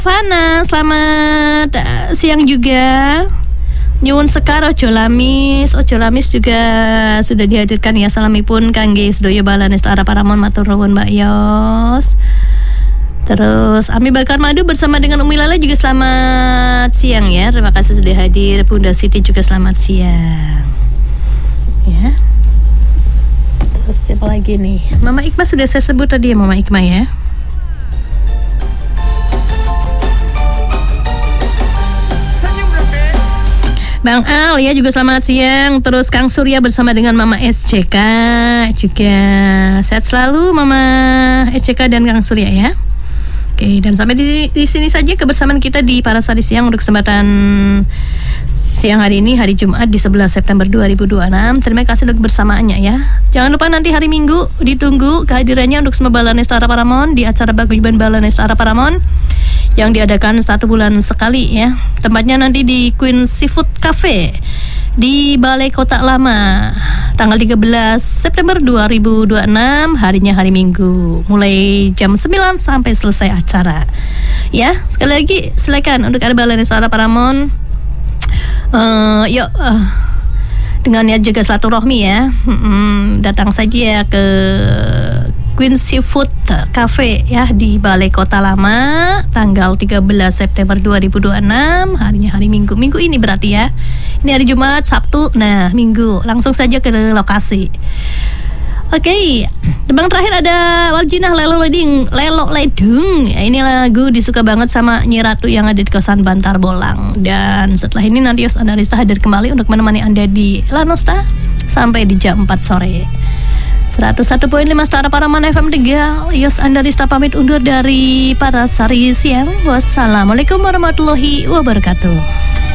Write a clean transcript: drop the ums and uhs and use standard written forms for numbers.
Fana, selamat siang juga. Nyuwun sekar ojo lamis juga sudah dihadirkan ya. Salamipun kangge sedaya balanes arah Paramon, matur nuwun Mbak Yos. Terus Ami Bakar Madu bersama dengan Umi Lala juga selamat siang ya. Terima kasih sudah hadir. Bunda Siti juga selamat siang. Ya. Terus siapa lagi nih? Mama Ikma sudah saya sebut tadi ya, Mama Ikma ya. Bang Al ya juga selamat siang. Terus Kang Surya bersama dengan Mama SCK juga sehat selalu Mama SCK dan Kang Surya ya. Oke, dan sampai di sini saja kebersamaan kita di Parasari Siang untuk kesempatan siang hari ini, hari Jumat di 11 September 2026. Terima kasih untuk kebersamaannya ya. Jangan lupa nanti hari Minggu ditunggu kehadirannya untuk semua Balanes Tara Paramon di acara Paguyuban Balanes Tara Paramon yang diadakan 1 bulan sekali ya. Tempatnya nanti di Queen Seafood Cafe di Balai Kota Lama, tanggal 13 September 2026, harinya hari Minggu, mulai jam 9 sampai selesai acara. Ya, sekali lagi silakan untuk ada Balanes Tara Paramon. Yuk dengan niat jaga silaturahmi ya, datang saja ke Queen Seafood Cafe ya di Balai Kota Lama, tanggal 13 September 2026, harinya hari Minggu. Minggu ini berarti ya. Ini hari Jumat, Sabtu, nah Minggu. Langsung saja ke lokasi. Oke, tebang terakhir ada Waljinah Lelo Ledung. Ya, ini lagu disuka banget sama Nyi Ratu yang ada di kosan Bantar Bolang. Dan setelah ini nanti Yos Andalista hadir kembali untuk menemani Anda di Lanosta sampai di jam 4 sore. 101.5 Tara Paramon FM Tegal. Yos Andalista pamit undur dari Parasari Siang. Wassalamualaikum warahmatullahi wabarakatuh.